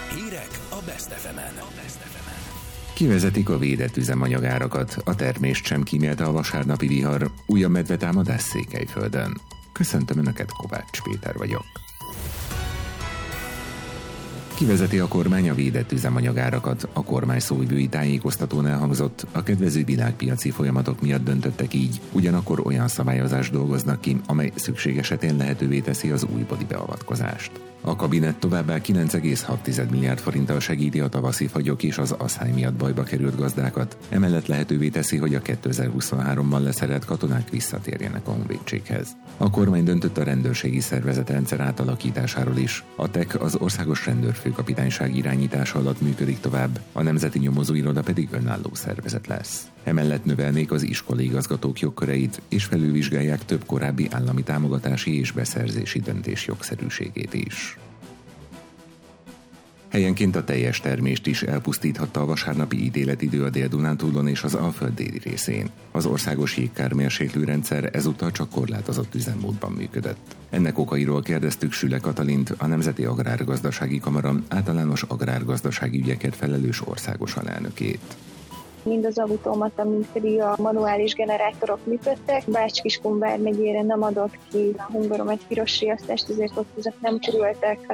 Hírek a Best FM-en. Kivezetik a védett üzemanyagárakat, a termést sem kímélte a vasárnapi vihar, újabb medvetámadás Székelyföldön. Köszöntöm Önöket, Kovács Péter vagyok. Kivezeti a kormány a védett üzemanyagárakat. A kormány szóvivői tájékoztatón elhangzott, a kedvező világpiaci folyamatok miatt döntöttek így, ugyanakkor olyan szabályozást dolgoznak ki, amely szükség esetén lehetővé teszi az újbóli beavatkozást. A kabinett továbbá 9,6 milliárd forinttal segíti a tavaszi fagyok és az aszály miatt bajba került gazdákat, emellett lehetővé teszi, hogy a 2023-ban leszerelt katonák visszatérjenek a honvédséghez. A kormány döntött a rendőrségi szervezetrendszer átalakításáról is. A TEK az Országos Rendőrfőkapitányság irányítása alatt működik tovább, a Nemzeti Nyomozóiroda pedig önálló szervezet lesz. Emellett növelnék az iskolai igazgatók jogköreit, és felülvizsgálják több korábbi állami támogatási és beszerzési döntés jogszerűségét is. Helyenként a teljes termést is elpusztíthatta a vasárnapi ítéletidő a Dél-Dunántúlon és az Alföld déli részén. Az országos jégkármérséklő rendszer ezúttal csak korlátozott üzemmódban működött. Ennek okairól kérdeztük Süle Katalint, a Nemzeti Agrárgazdasági Kamara általános agrárgazdasági ügyeket felelős országos alelnökét. Mind az automata, mind pedig a manuális generátorok működtek. Bács-Kiskun vármegyére nem adott ki a Hungaromet piros riasztást, ezért ott ezek nem kerültek